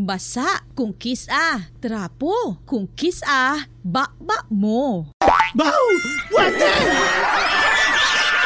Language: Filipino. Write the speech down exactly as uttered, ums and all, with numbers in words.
basa kung kisa, trapo kung kisa, bakba mo. Baw! Wag na!